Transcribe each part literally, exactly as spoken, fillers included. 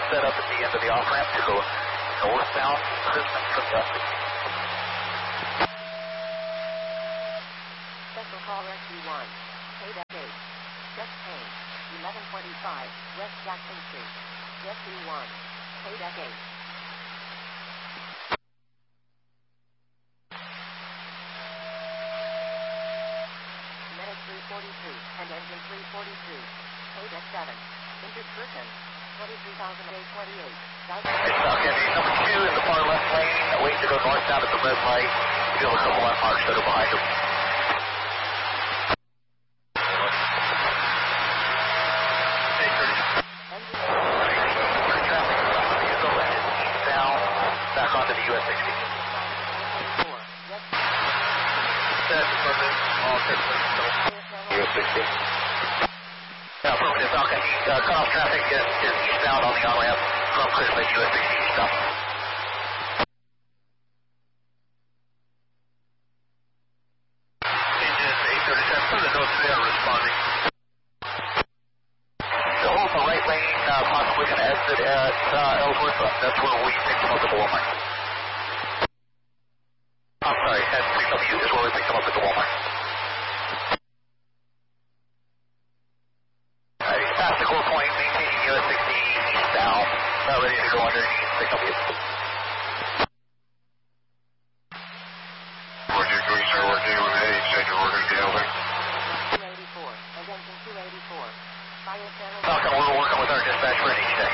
set up at the end of the off-ramp to go northbound Christmas from the Special call Rescue one. K eight. Just change. eleven twenty-five, West Jackson Street. Rescue one. K eight. Medic three forty-two and engine three forty-two. K seven. Injured person. twenty-three thousand eight twenty-eight. Stock engine number two in the far left lane, waiting to go northbound at the red light. Feel a couple of marks that are behind him. Back onto the U S sixty. U S sixty. Now, affirmative, Falcon, uh, cut off traffic is, is eastbound on the on-ramp from Christmas, U S sixty eastbound. Engine eight thirty-seven, for the notes they are responding. So hold the right lane, uh, possibly going to exit at uh, Ellsworth. That's where we picked them up at the Walmart. I'm sorry, at three W is where we picked them up at the Walmart. Alright, he's past the core point, maintaining U S sixty eastbound, uh, ready to go underneath three W. Roger, going sir, working with eight, second order, Delta. two eighty-four, and engine two eighty-four. Fire channel. Falcon, we're working with our dispatch for an each day.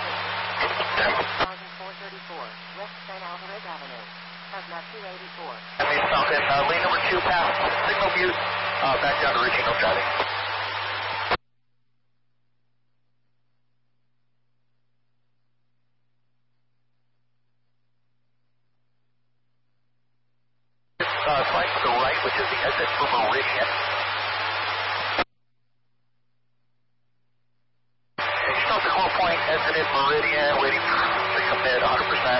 four thirty-four, West San Alvarez Avenue. Hazmat two eighty-four. That means Falcon, uh, lane number two past Signal Butte, uh, back down to routine, no driving. Uh, slice to the right, which is the exit for Meridian. And you stop the core point, exited Meridian, waiting to commit one hundred percent.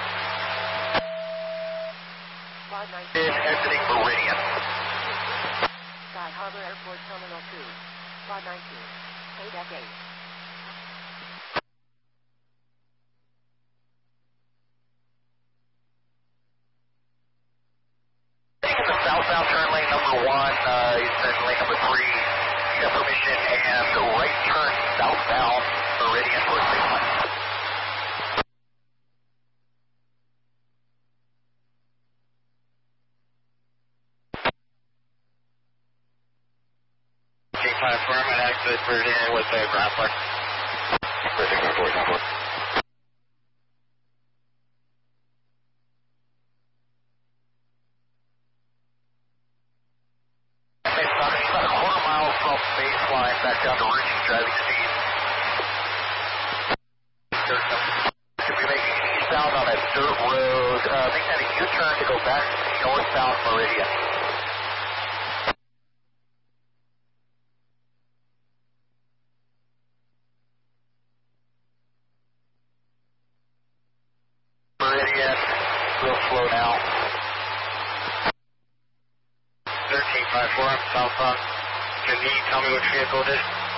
Is exiting Meridian. Sky Harbor Airport Terminal two. Quad nineteen. K eight. Taking the southbound turn lane number one, uh, he's in lane number three. You got permission and the right turn southbound Meridian for six months. Platform and exit Meridian with the grappler. Meridian, one four, one four. It's about, it's about a quarter mile from baseline back down to routine driving speed. Should be making eastbound on a dirt road, uh, making that a U-turn to go back to northbound Meridian. Meridian, real slow now. thirteen five four, southbound. Can you tell me which vehicle it is?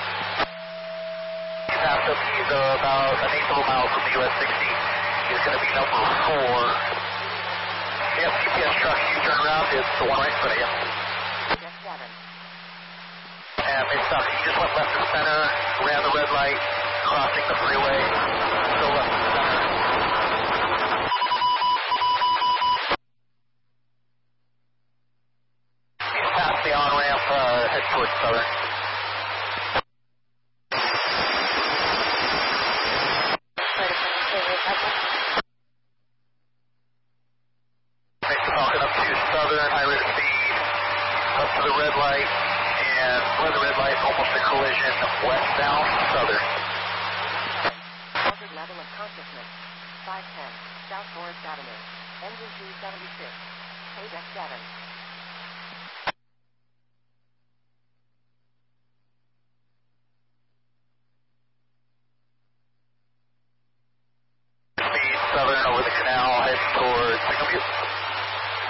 He's passed up, he's uh, about an eighth of a mile from the U S sixty. He's going to be number four. Yep, G P S truck, you turn around, it's the one right in front of you. And they stopped, he just went left to center, ran the red light, crossing the freeway, still left to center. He's past the on-ramp, uh, head towards Southern. Makes the Falcon up to Southern, high rate of speed, up to the red light, and run the red light, almost a collision, westbound, Southern. Altered level of consciousness. five ten, South Forest Avenue. Engine two seventy-six. K seven.